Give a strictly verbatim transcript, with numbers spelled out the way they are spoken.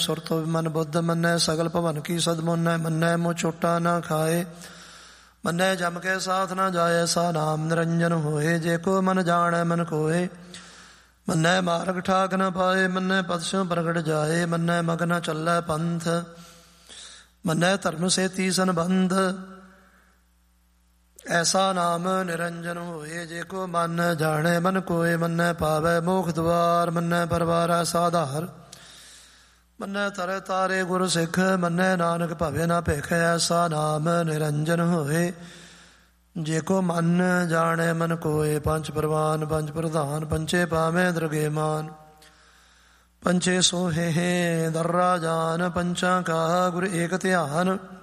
ਸੁਰਤੋ ਮਨ ਬੁੱਧ ਮੰਨੈ ਸਗਲ ਭਵਨ ਕੀ ਸਦਮੁਨੈ ਮੰਨੈ ਮੋ ਛੋਟਾ ਨਾ ਖਾਏ ਮੰਨੈ ਜਮ ਕੇ ਸਾਥ ਨਾ ਜਾਏ ਸਾ ਨਾਮ ਨਿਰੰਜਨ ਹੋਏ ਜੇ ਕੋ ਮਨ ਜਾਣੈ ਮਨ ਕੋਏ ਮੰਨੈ ਮਾਰਗ ਠਾਕ ਨ ਪਾਏ ਮੰਨੈ ਪਦ ਸਿਉ ਪ੍ਰਗਟ ਜਾਏ ਮੰਨੈ ਮਗ ਨ ਚੱਲੈ ਪੰਥ ਮੰਨੈ ਧਰਮ ਸੇਤੀ ਸੰਬੰਧ ਐਸਾ ਨਾਮ ਨਿਰੰਜਨ ਹੋਏ ਜੇ ਕੋ ਮਨ ਜਾਣੈ ਮਨ ਕੋਏ ਮੰਨੈ ਪਾਵੈ ਮੋਖ ਦੁਆਰ ਮੰਨੈ ਪਰਵਾਰੈ ਸਾਧਾਰ ਮੰਨੈ ਤਰੇ ਤਾਰੇ ਗੁਰ ਸਿੱਖ ਮੰਨੈ ਨਾਨਕ ਭਵੇ ਨਾ ਭੇਖ ਐਸਾ ਨਾਮ ਨਿਰੰਜਨ ਹੋਏ ਜੇ ਕੋ ਮਨ ਜਾਣੈ ਮਨ ਕੋਏ ਪੰਚ ਪ੍ਰਵਾਨ ਪੰਚ ਪ੍ਰਧਾਨ ਪੰਚੇ ਪਾਵੇਂ ਦਰਗੇ ਮਾਨ ਪੰਚੇ ਸੋਹੇ ਦਰਰਾ ਜਾਨ ਪੰਚਾਂ ਕਾ ਗੁਰ ਏਕ ਧਿਆਨ